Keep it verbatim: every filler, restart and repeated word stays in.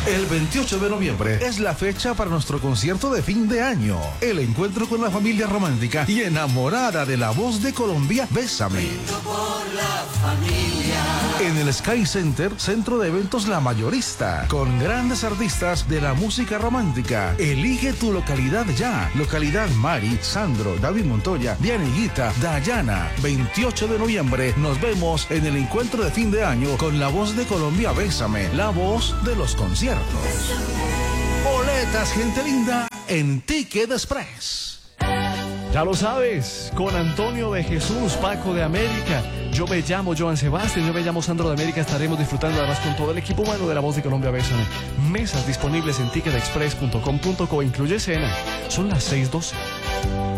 El veintiocho de noviembre es la fecha para nuestro concierto de fin de año. El encuentro con la familia romántica y enamorada de la voz de Colombia, Bésame. Por la familia. En el Sky Center, centro de eventos La Mayorista, con grandes artistas de la música romántica. Elige tu localidad ya. Localidad Mari, Sandro, David Montoya, Diana Higuita, Dayana. veintiocho de noviembre nos vemos en el encuentro de fin de año con la voz de Colombia, Bésame, la voz de los conciertos. Boletas, gente linda, en Ticket Express. Ya lo sabes, con Antonio de Jesús, Paco de América. Yo me llamo Joan Sebastián, yo me llamo Sandro de América. Estaremos disfrutando además con todo el equipo humano de La Voz de Colombia, Bésame. Mesas disponibles en ticket express punto com punto co. Incluye cena. Son las seis doce.